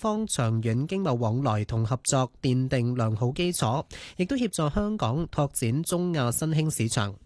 方長遠經貿往來同合作奠定良好基礎，亦都協助香港拓展中亞新興市場。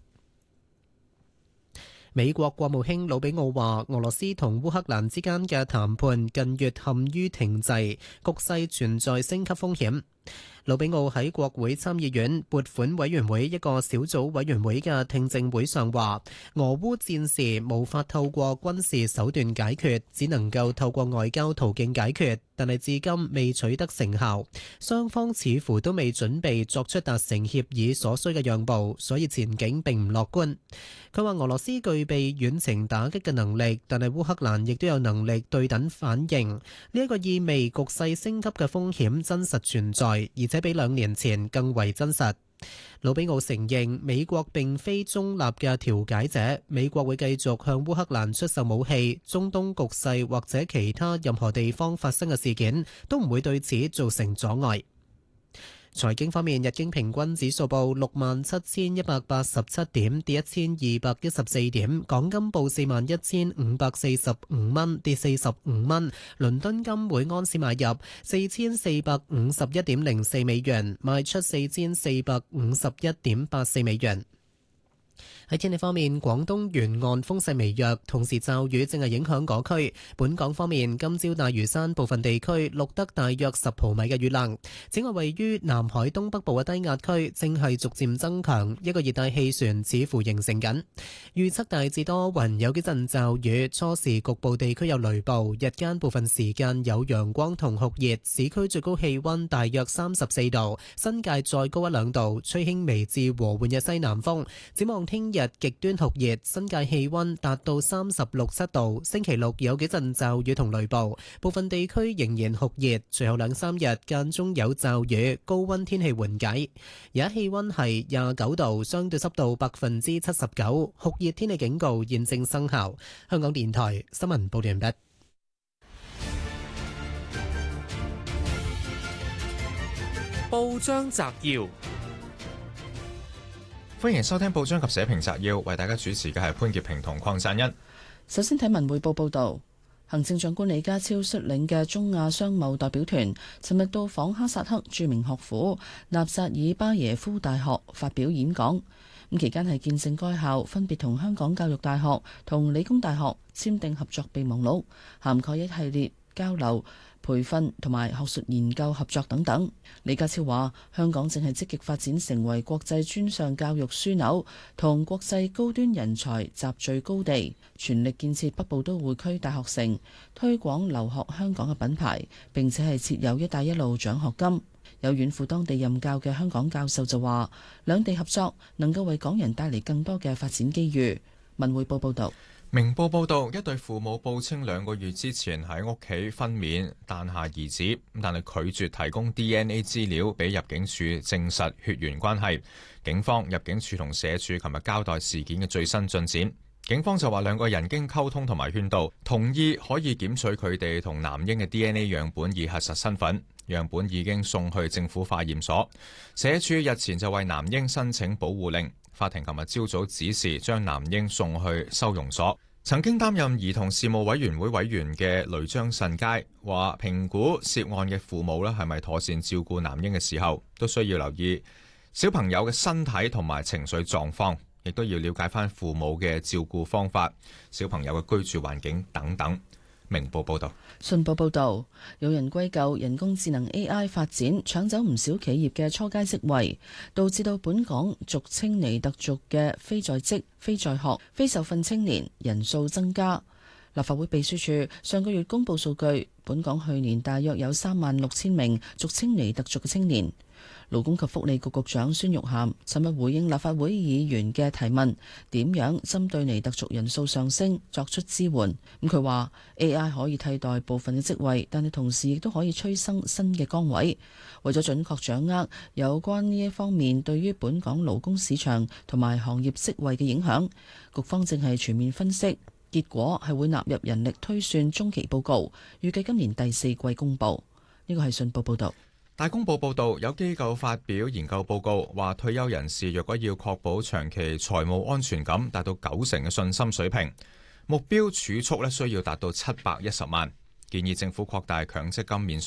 美國國務卿魯比奧話：俄羅斯同烏克蘭之間嘅談判近月陷於停滯，局勢存在升級風險。魯比奧喺國會參議院撥款委員會一個小組委員會嘅聽證會上話，俄烏戰事無法透過軍事手段解決，只能夠透過外交途徑解決，但係至今未取得成效。雙方似乎都未準備作出達成協議所需嘅讓步，所以前景並唔樂觀。佢話俄羅斯具備遠程打擊嘅能力，但係烏克蘭亦都有能力對等反應。呢一個意味局勢升級嘅風險真實存在，而且比2年前更為真實。魯比奧承認美國並非中立嘅調解者，美國會繼續向烏克蘭出售武器，中東局勢或者其他任何地方發生嘅事件都唔會對此造成阻礙。財經方面，日經平均指數報67,187點，跌1214點；港金報41,545蚊，跌45蚊；倫敦金每安士買入4451.04美元，賣出4451.84美元。喺天氣方面，廣東沿岸風勢微弱，同時驟雨正係影響嗰區。本港方面，今朝大嶼山部分地區錄得大約10毫米嘅雨量。此外，位於南海東北部嘅低壓區正係逐漸增強，一個熱帶氣旋似乎形成緊。預測大致多雲，有幾陣驟雨，初時局部地區有雷暴，日間部分時間有陽光同酷熱，市區最高氣溫大約34度，新界再高1-2度，吹輕微至和緩嘅西南風。展望聽日極端酷熱，新界氣溫達到36-7度。星期六有幾陣驟雨同雷暴，部分地區仍然酷熱。隨後2-3日間中有驟雨，高溫天氣緩解。而家氣溫係29度，相對濕度79%，酷熱天氣警告現正生效。香港電台新聞報道完畢。 報章摘要。 歡迎收聽報章及社評摘要，為大家主持嘅係潘潔平同鄺贊恩。 首先睇文匯報報道，行政長官李家超率領嘅中亞商貿代表團尋日到訪哈薩克著名學府納扎爾巴耶夫大學發表演講。咁期間係見證該校分別同香港教育大學同理工大學簽訂合作備忘錄，涵蓋一系列交流、培訓同埋學術研究合作等等。李家超話：香港正係積極發展成為國際專上教育樞紐同國際高端人才集聚高地，全力建設北部都會區大學城，推廣留學香港嘅品牌，並且係設有一帶一路獎學金。有遠赴當地任教嘅香港教授就話：兩地合作能夠為港人帶嚟更多嘅發展機遇。文匯報報道。 明報報道，一對父母報稱2個月之前喺屋企分娩誕下兒子，但係拒絕提供 DNA 資料俾入境處證實血緣關係。警方、入境處同社署琴日交代事件嘅最新進展。警方就話2個人經溝通同埋勸導，同意可以檢取佢哋同男嬰嘅 DNA 樣本以核實身份。樣本已經送去政府化驗所。社署日前就為男嬰申請保護令。法庭琴日朝早指示將男嬰送去收容所。曾經擔任兒童事務委員會委員嘅雷張慎佳話，評估涉案嘅父母係咪妥善照顧男嬰嘅時候，都需要留意小朋友嘅身體同埋情緒狀況，亦都要了解翻父母嘅照顧方法、小朋友嘅居住環境等等。明報報道。 信報報導，有人歸咎人工智能 AI 發展搶走唔少企業嘅初階職位，導致到本港俗稱尼特族嘅非在職、非在學、非受訓青年人數增加。立法會秘書處上個月公佈數據，本港去年大約有36,000名俗稱尼特族嘅青年。勞工及福利局局長孫玉菡尋日回應立法會議員嘅提問，點樣針對尼特族人數上升作出支援。佢話 AI 可以替代部分嘅職位，但係同時亦都可以催生新嘅崗位。為咗準確掌握有關呢一方面對於本港勞工市場同埋行業職位嘅影響，局方正係全面分析，結果係會納入人力推算中期報告，預計今年第4季公佈。呢個係信報報導。 大公報報導，有機構發表研究報告，話退休人士若果要確保長期財務安全感達到90%嘅信心水平，目標儲蓄需要達到710萬，建議政府擴大強積金免稅